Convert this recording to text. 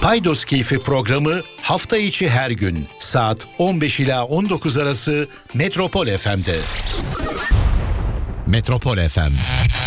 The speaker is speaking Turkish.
Paydos Keyfi programı hafta içi her gün saat 15 ila 19 arası Metropol FM'de. Metropol FM.